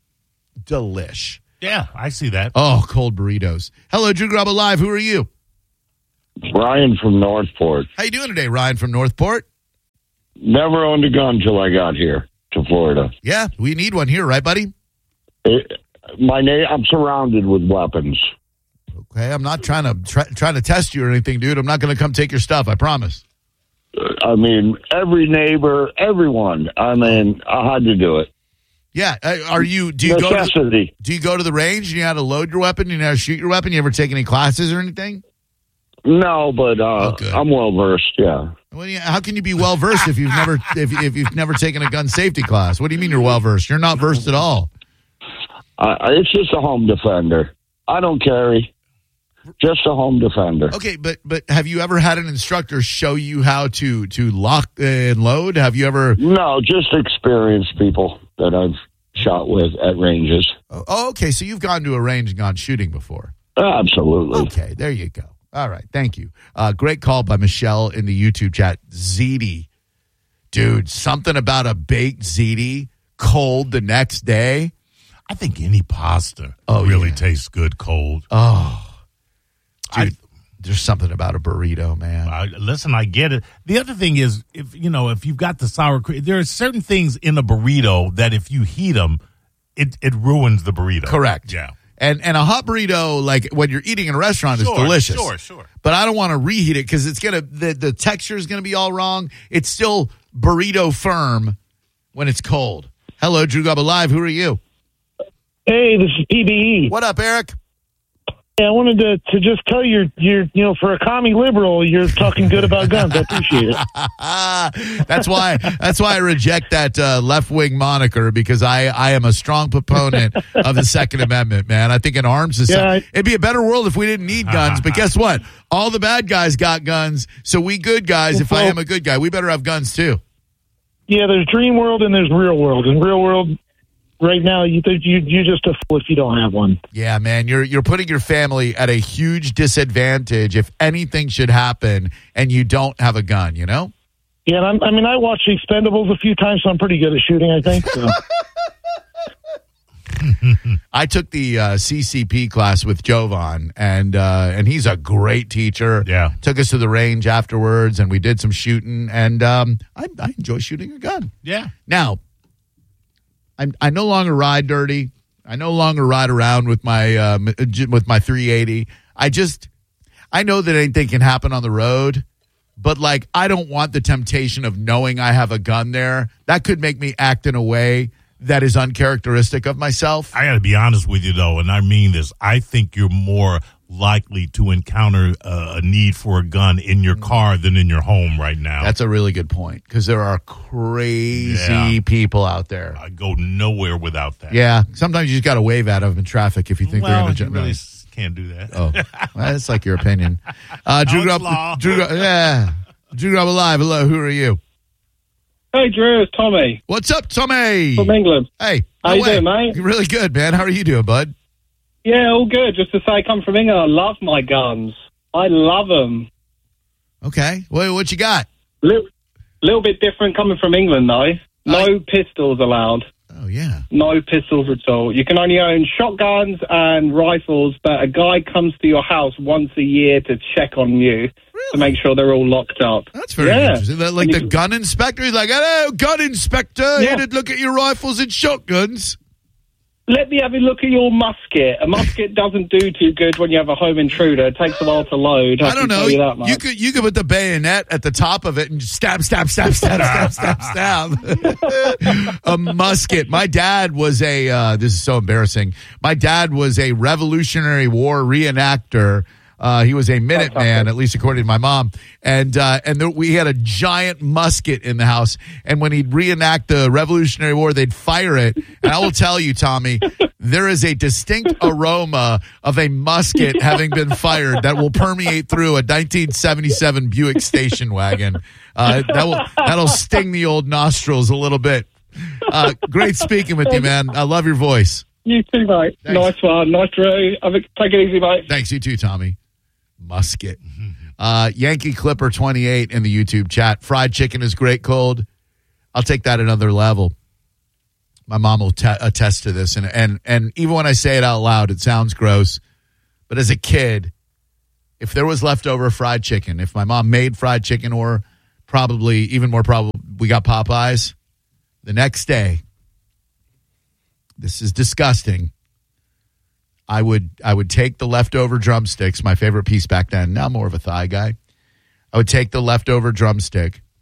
Delish. Yeah, I see that. Oh, cold burritos. Hello, Drew Garabo Live. Who are you? Ryan from Northport. How you doing today, Ryan from Northport? Never owned a gun till I got here to Florida. Yeah, we need one here, right, buddy? It, my na- I'm surrounded with weapons. Okay, I'm not trying to try, trying to test you or anything, dude. I'm not going to come take your stuff, I promise. I mean, every neighbor, everyone. I mean, I had to do it. Yeah. Uh, are you? Do you Necessity. go? To, do you go to the range? You know how to load your weapon? You know how to shoot your weapon? You ever take any classes or anything? No, but uh, oh, I'm well versed. Yeah. Well, yeah. How can you be well versed if you've never if, if you've never taken a gun safety class? What do you mean you're well versed? You're not versed at all. Uh, it's just a home defender. I don't carry. Just a home defender. Okay, but but have you ever had an instructor show you how to to lock and load? Have you ever? No, just experienced people that I've shot with at ranges. Oh, okay. So you've gone to a range and gone shooting before. Absolutely. Okay, there you go. All right, thank you. Uh, great call by Michelle in the YouTube chat. Ziti, dude, something about a baked ziti cold the next day. I think any pasta oh, really yeah. tastes good cold. Oh, dude, I, there's something about a burrito, man. I, listen, I get it. The other thing is, if you know, if you've got the sour cream, there are certain things in a burrito that if you heat them, it it ruins the burrito. Correct. Yeah. And and a hot burrito, like when you're eating in a restaurant, sure, is delicious. Sure, sure. But I don't want to reheat it because it's gonna the the texture is gonna be all wrong. It's still burrito firm when it's cold. Hello, Drew Gobble Live. Who are you? Hey, this is P B E. What up, Eric? Yeah, I wanted to, to just tell you, you're, you know, for a commie liberal, you're talking good about guns. I appreciate it. that's why that's why I reject that uh, left wing moniker because I, I am a strong proponent of the Second Amendment, man. I think an arms society, yeah, it'd be a better world if we didn't need guns. But guess what? All the bad guys got guns, so we good guys. If I am a good guy, we better have guns too. Yeah, there's dream world and there's real world. In real world, right now, you you you just a fool if you don't have one. Yeah, man, you're you're putting your family at a huge disadvantage if anything should happen and you don't have a gun. You know? Yeah, and I'm, I mean, I watched Expendables a few times, so I'm pretty good at shooting. I think. So. I took the uh, C C P class with Jovan, and uh, and he's a great teacher. Yeah, took us to the range afterwards, and we did some shooting, and um, I, I enjoy shooting a gun. Yeah. Now. I, I no longer ride dirty. I no longer ride around with my um, with my three eighty. I just I know that anything can happen on the road, but like I don't want the temptation of knowing I have a gun there. That could make me act in a way that is uncharacteristic of myself. I got to be honest with you though, and I mean this. I think you're more likely to encounter uh, a need for a gun in your car than in your home right now. That's a really good point because there are crazy yeah. people out there. I go nowhere without that. Yeah, sometimes you just got to wave at them in traffic if you think well, they're going to jump. Really can't do that. Oh, well, that's like your opinion. Uh, Drew, Grub, Drew, yeah, Drew Grub Alive. Hello, who are you? Hey, Drew, it's Tommy. What's up, Tommy? From England. Hey, how no you way. doing, mate? You're really good, man. How are you doing, bud? Yeah, all good. Just to say, I come from England. I love my guns. I love them. Okay. Well, what you got? Little, little bit different coming from England, though. No I... pistols allowed. Oh, yeah. No pistols at all. You can only own shotguns and rifles, but a guy comes to your house once a year to check on you really? to make sure they're all locked up. That's very yeah. interesting. Like and the you... gun inspector? He's like, hello, gun inspector. Yeah. Here to look at your rifles and shotguns. Let me have a look at your musket. A musket doesn't do too good when you have a home intruder. It takes a while to load. I, I don't know. You, that much. you could you could put the bayonet at the top of it and stab, stab, stab, stab, stab, stab, stab. A musket. My dad was a. Uh, this is so embarrassing. My dad was a Revolutionary War reenactor. Uh, he was a Minuteman, at least according to my mom, and uh, and there, we had a giant musket in the house. And when he'd reenact the Revolutionary War, they'd fire it. And I will tell you, Tommy, there is a distinct aroma of a musket having been fired that will permeate through a nineteen seventy-seven Buick station wagon. Uh, that will that'll sting the old nostrils a little bit. Uh, great speaking with you, man. I love your voice. You too, mate. Thanks. Nice one. Nice, Drew. Take it easy, mate. Thanks. You too, Tommy. Musket. Uh, Yankee Clipper twenty-eight in the YouTube chat. Fried chicken is great cold. I'll take that another level. My mom will te- attest to this. And, and, and even when I say it out loud, it sounds gross. But as a kid, if there was leftover fried chicken, if my mom made fried chicken or probably, even more probably, we got Popeyes, the next day, this is disgusting. I would I would take the leftover drumsticks, my favorite piece back then. Now I'm more of a thigh guy. I would take the leftover drumstick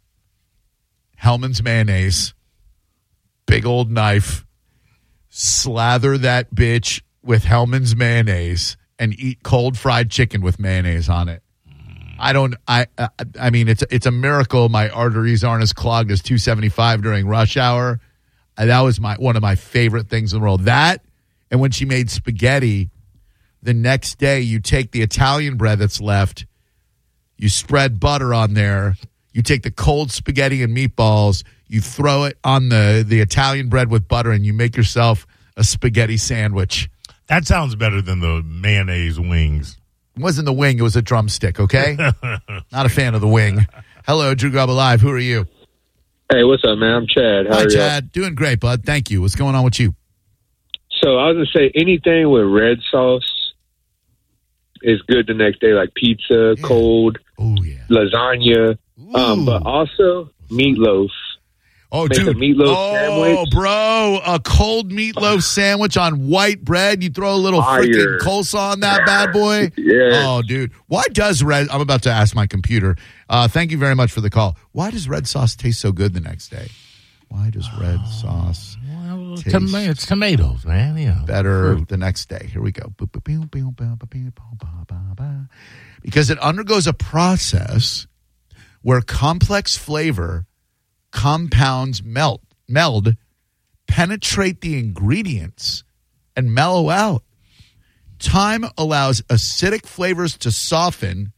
Hellman's mayonnaise, big old knife, slather that bitch with Hellman's mayonnaise, and eat cold fried chicken with mayonnaise on it. I don't. I. I, I mean, it's it's a miracle my arteries aren't as clogged as two seventy-five during rush hour. And that was my one of my favorite things in the world. That, and when she made spaghetti, the next day you take the Italian bread that's left, you spread butter on there, you take the cold spaghetti and meatballs, you throw it on the the Italian bread with butter, and you make yourself a spaghetti sandwich. That sounds better than the mayonnaise wings. It wasn't the wing, it was a drumstick, okay? Not a fan of the wing. Hello, Drew Garabo Live. Who are you? Hey, what's up, man? I'm Chad. How Hi, are you? Chad. Doing great, bud. Thank you. What's going on with you? So I was going to say anything with red sauce is good the next day, like pizza, yeah. cold, oh, yeah. lasagna, um, but also meatloaf. Oh, Make dude. a meatloaf oh, sandwich. bro. A cold meatloaf sandwich on white bread. You throw a little Fire. freaking coleslaw on that bad boy. Yeah. Oh, dude. Why does red... I'm about to ask my computer. Uh, thank you very much for the call. Why does red sauce taste so good the next day? Why does red sauce Well, taste tom- it's tomatoes, man. You know, better fruit. the next day? Here we go. Because it undergoes a process where complex flavor compounds melt, meld, penetrate the ingredients, and mellow out. Time allows acidic flavors to soften.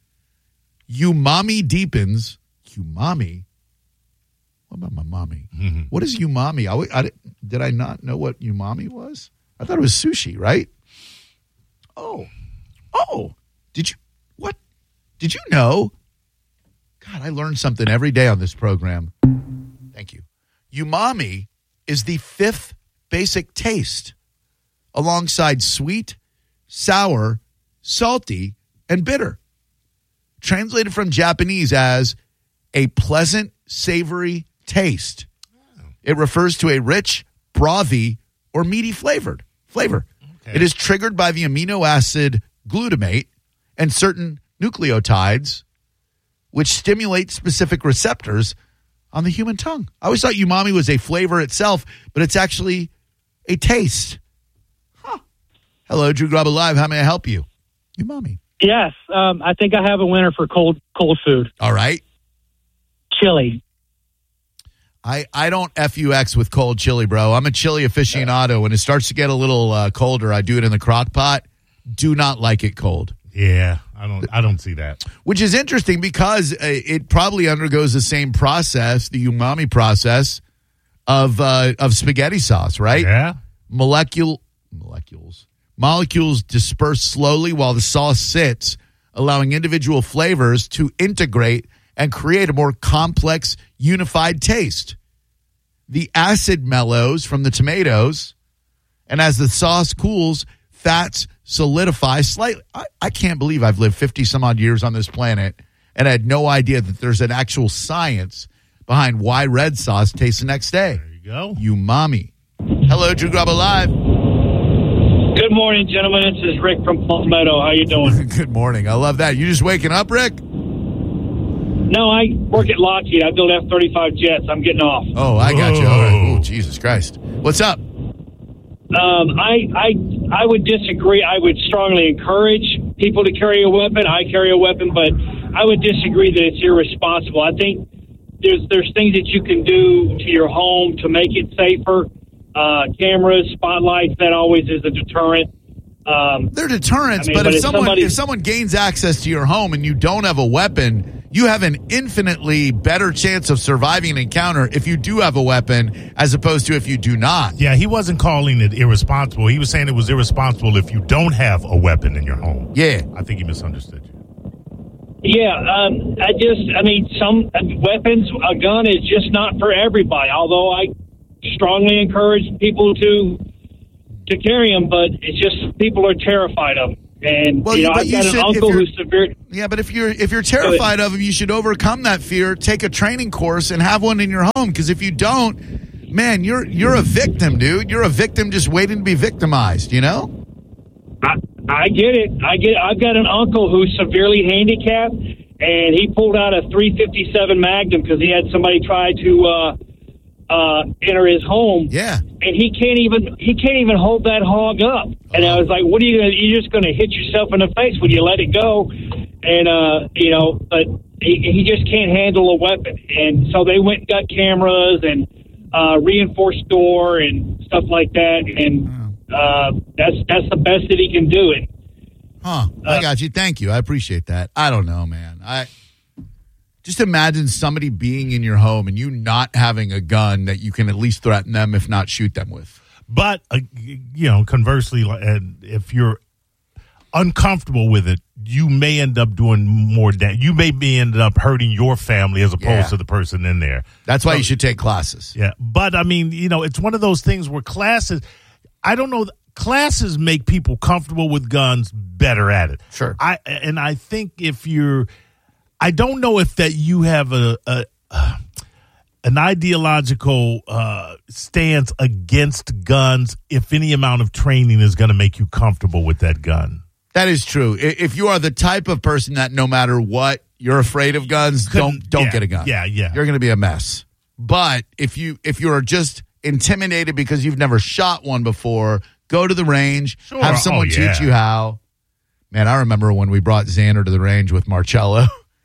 Umami deepens. Umami? What about my mommy? Mm-hmm. What is umami? I, I, did I not know what umami was? I thought it was sushi, right? Oh. Oh. Did you? What? Did you know? God, I learned something every day on this program. Thank you. Umami is the fifth basic taste, alongside sweet, sour, salty, and bitter. Translated from Japanese as a pleasant, savory taste. It refers to a rich, brothy, or meaty flavored flavor. Okay. It is triggered by the amino acid glutamate and certain nucleotides, which stimulate specific receptors on the human tongue. I always thought umami was a flavor itself, but it's actually a taste. Huh. Hello, Drew Garabo Live. How may I help you? Umami. Yes, um, I think I have a winner for cold cold food. All right. Chili. I, I don't F U X with cold chili, bro. I'm a chili aficionado. When it starts to get a little uh, colder, I do it in the crock pot. Do not like it cold. Yeah, I don't I don't see that. Which is interesting because uh, it probably undergoes the same process, the umami process of uh, of spaghetti sauce, right? Yeah. Molecule molecules. Molecules disperse slowly while the sauce sits, allowing individual flavors to integrate and create a more complex, unified taste. The acid mellows from the tomatoes, and as the sauce cools, fats solidify slightly. I, I can't believe I've lived fifty some odd years on this planet and I had no idea that there's an actual science behind why red sauce tastes the next day. There you go. Umami. Hello, Drew Garabo Live. Good morning, gentlemen. This is Rick from Palmetto. How you doing? Good morning. I love that. You just waking up, Rick? No, I work at Lockheed. I build F thirty-five jets. I'm getting off. Oh, I got you. All right. Oh, Jesus Christ. What's up? Um, I, I, I would disagree. I would strongly encourage people to carry a weapon. I carry a weapon, but I would disagree that it's irresponsible. I think there's there's things that you can do to your home to make it safer. Uh, cameras, spotlights, that always is a deterrent. Um, They're deterrents, I mean, but, but if if someone somebody- if someone gains access to your home and you don't have a weapon, you have an infinitely better chance of surviving an encounter if you do have a weapon as opposed to if you do not. Yeah, he wasn't calling it irresponsible. He was saying it was irresponsible if you don't have a weapon in your home. Yeah. I think he misunderstood you. Yeah, um, I just, I mean, some weapons, a gun is just not for everybody, although I strongly encourage people to to carry them, but it's just people are terrified of them. And, Well, you know, but I've you got should- an if uncle you're- who's severe. Yeah, but if you're if you're terrified of them, you should overcome that fear, take a training course, and have one in your home. Because if you don't, man, you're you're a victim, dude. You're a victim just waiting to be victimized. You know? I, I get it. I get it. I've got an uncle who's severely handicapped, and he pulled out a three fifty-seven Magnum because he had somebody try to uh, uh, enter his home. Yeah, and he can't even he can't even hold that hog up. And I was like, "What are you gonna? You're just going to hit yourself in the face when you let it go." And uh, you know, but he, he just can't handle a weapon. And so they went and got cameras and uh, reinforced door and stuff like that. And uh, that's that's the best that he can do it. Huh. I got you. Thank you. I appreciate that. I don't know, man. I just imagine somebody being in your home and you not having a gun that you can at least threaten them, if not shoot them with. But, uh, you know, conversely, and if you're uncomfortable with it, you may end up doing more damage. You may be ended up hurting your family as opposed Yeah. to the person in there. That's why So- you should take classes. Yeah. But, I mean, you know, it's one of those things where classes, I don't know, classes make people comfortable with guns better at it. Sure. I And I think if you're, I don't know if that you have a, a an ideological uh, stance against guns if any amount of training is going to make you comfortable with that gun. That is true. I- If you are the type of person that no matter what, you're afraid of guns, don't don't yeah, get a gun. yeah, yeah. You're going to be a mess. But if you if you're just intimidated because you've never shot one before, go to the range, Sure. have someone Oh, yeah. teach you how. Man, I remember when we brought Xander to the range with Marcello.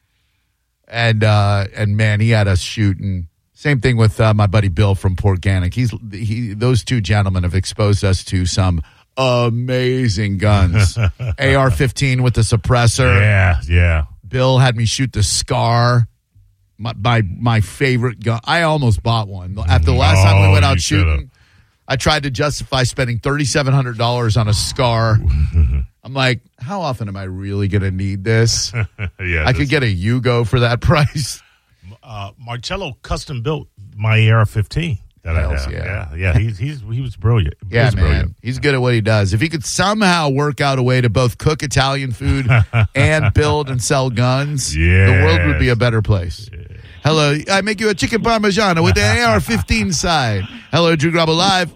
And uh, and man, he had us shooting. Same thing with uh, my buddy Bill from Porganic. He's he. Those two gentlemen have exposed us to some amazing guns. A R fifteen with the suppressor. Yeah, yeah. Bill had me shoot the Scar. My my, my favorite gun. I almost bought one after the last time we Oh, went out you should've. shooting. I tried to justify spending thirty-seven hundred dollars on a Scar. I'm like, how often am I really going to need this? Yeah, I could get a Yugo for that price. Uh, Marcello custom built my A R fifteen. That I Hells have. yeah. yeah, yeah. He's he's he was brilliant. Yeah, He's man. brilliant. He's good at what he does. If he could somehow work out a way to both cook Italian food and build and sell guns, the world would be a better place. Hello, I make you a chicken parmigiano with the A R fifteen side. Hello, Drew Grabo Live.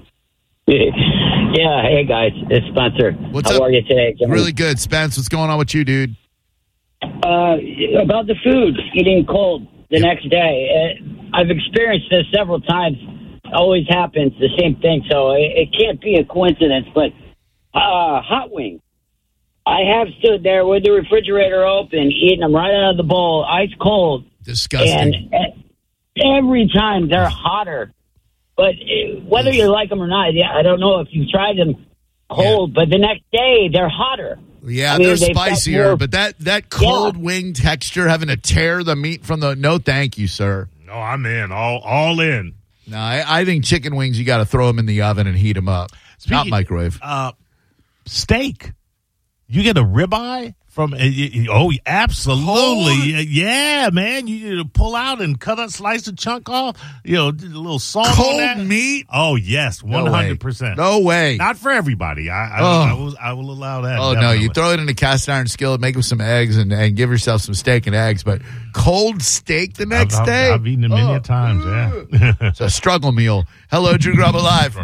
Yeah, hey guys, it's Spencer. What's How up? are you today, Jimmy? Really good, Spence. What's going on with you, dude? Uh, about the food, eating cold the next day. Uh, I've experienced this several times. Always happens, the same thing. So it, it can't be a coincidence. But uh, hot wings. I have stood there with the refrigerator open, eating them right out of the bowl, ice cold. Disgusting. And uh, every time they're hotter. But uh, whether you like them or not, yeah, I don't know if you've tried them cold, but the next day they're hotter. Yeah, I mean, they're they've got spicier, more- but that, that cold wing texture, having to tear the meat from the, no thank you, sir. No, I'm in, all all in. No, I, I think chicken wings, you got to throw them in the oven and heat them up, not Speaking- microwave. Uh, steak. You get a ribeye from? Uh, y- y- oh, absolutely. Uh, Yeah, man. You need to pull out and cut a slice a chunk off. You know, a little salt Cold on that. meat. Oh yes, No one way. hundred percent. No way. Not for everybody. I I, Oh. I, will, I will allow that. Oh, no, definitely. you throw it in a cast iron skillet, make with some eggs, and, and give yourself some steak and eggs. But cold steak the next I've, I've- day? I've eaten it many Oh. a times. Yeah. It's a struggle meal. Hello, Drew Grabo Live.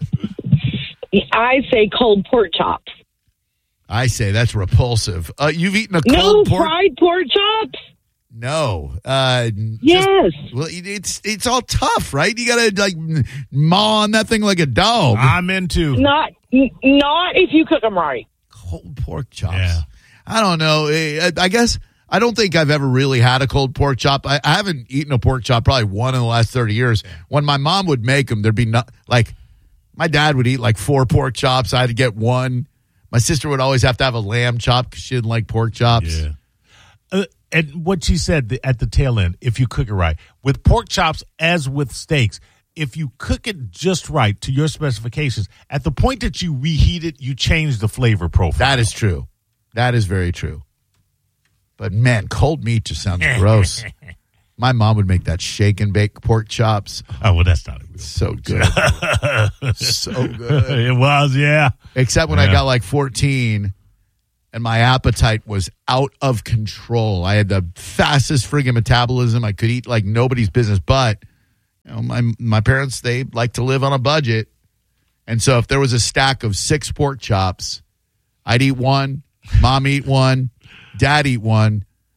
I say cold pork chops. I say that's repulsive. Uh, you've eaten a No cold pork? fried pork chops. No. Uh, Yes. Just, well, it- it's it's all tough, right? You got to like maw on that thing like a dog. I'm into Not, n- not if you cook them right. Cold pork chops. I don't know. Eh, I I guess I don't think I've ever really had a cold pork chop. I, I haven't eaten a pork chop probably one in the last thirty years. When my mom would make them, there'd be not like my dad would eat like four pork chops. I had to get one. My sister would always have to have a lamb chop because she didn't like pork chops. Yeah. Uh, and what she said th- at the tail end, if you cook it right, with pork chops as with steaks, if you cook it just right to your specifications, at the point that you reheat it, you change the flavor profile. That is true. That is very true. But man, cold meat just sounds gross. My mom would make that shake and bake pork chops. Oh, well, that's not a real so good. So good. It was, yeah. Except when I Yeah. got like fourteen and my appetite was out of control. I had the fastest friggin' metabolism. I could eat like nobody's business. But you know, my my parents, they like to live on a budget. And so if there was a stack of six pork chops, I'd eat one, mom eat one, dad eat one,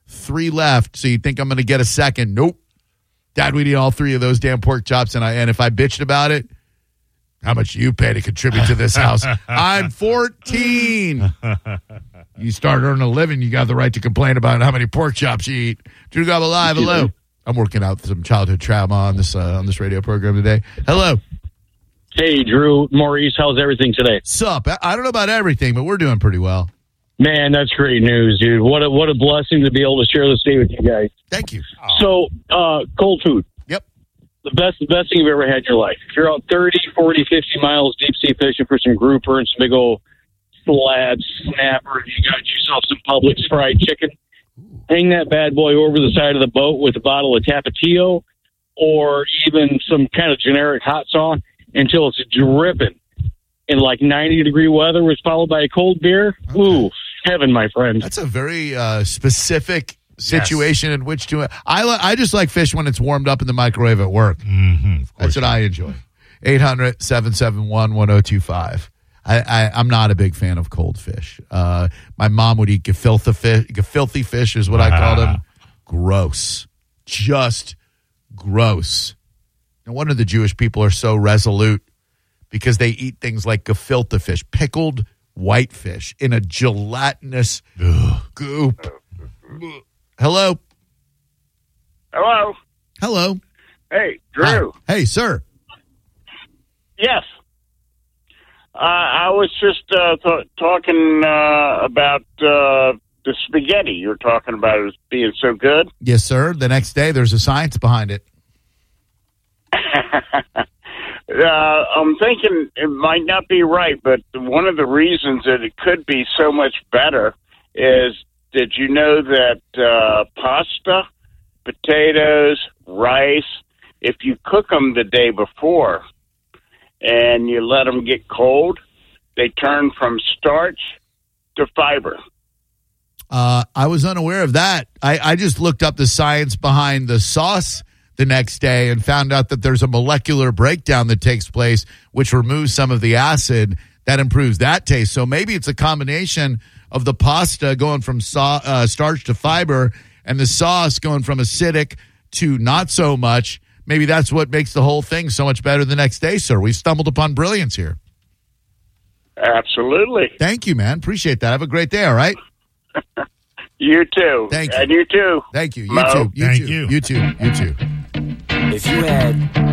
three left, so you think I'm going to get a second. Nope. Dad, we need all three of those damn pork chops, and I and if I bitched about it, how much do you pay to contribute to this house? I'm fourteen. You start earning a living, you got the right to complain about how many pork chops you eat. Drew Garabo Live, hello. I'm working out some childhood trauma on this uh, on this radio program today. Hello. Hey, Drew, Maurice, how's everything today? Sup? I don't know about everything, but we're doing pretty well. Man, that's great news, dude. What a what a blessing to be able to share this day with you guys. Thank you. So, uh, cold food. Yep. The best the best thing you've ever had in your life. If you're out thirty, forty, fifty miles deep sea fishing for some grouper and some big old slab snapper, you got yourself some Publix fried chicken, hang that bad boy over the side of the boat with a bottle of Tapatio or even some kind of generic hot sauce until it's dripping in like ninety degree weather, was followed by a cold beer. Okay. Ooh, heaven, my friend. That's a very uh, specific situation yes. in which to. I li- I just like fish when it's warmed up in the microwave at work. Mm-hmm, That's what I enjoy. eight hundred, seven seven one, one oh two five. I, I, I'm not a big fan of cold fish. Uh, my mom would eat gefilte fish. Gefilte fish is what I call them. Gross. Just gross. No wonder the Jewish people are so resolute, because they eat things like gefilte fish, pickled white fish in a gelatinous Ugh. goop. Hello. Hello. Hello. Hey, Drew. Hi. Hey, sir. Yes. Uh, I was just uh, th- talking uh, about uh, the spaghetti. You were talking about it as being so good. Yes, sir. The next day, there's a science behind it. Uh, I'm thinking it might not be right, but one of the reasons that it could be so much better is, did you know that uh, pasta, potatoes, rice, if you cook them the day before and you let them get cold, they turn from starch to fiber? Uh, I was unaware of that. I, I just looked up the science behind the sauce the next day and found out that there's a molecular breakdown that takes place which removes some of the acid that improves that taste. So maybe it's a combination of the pasta going from so- uh, starch to fiber and the sauce going from acidic to not so much. Maybe that's what makes the whole thing so much better the next day, sir. We stumbled upon brilliance here. Absolutely. Thank you, man. Appreciate that. Have a great day, all right? You too. Thank you. And you too. Thank you. You Mo. too. You Thank too. you. You too. You too. If you had